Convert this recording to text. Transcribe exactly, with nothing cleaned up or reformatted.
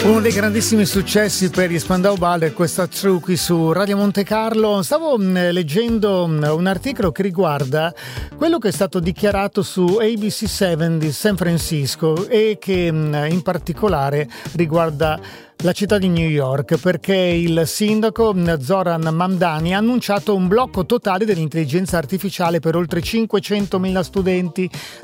Uno dei grandissimi successi per gli Spandau Ballet, questa True qui su Radio Monte Carlo. Stavo mh, leggendo mh, un articolo che riguarda quello che è stato dichiarato su A B C sette di San Francisco e che mh, in particolare riguarda la città di New York, perché il sindaco Zoran Mamdani ha annunciato un blocco totale dell'intelligenza artificiale per oltre cinquecentomila studenti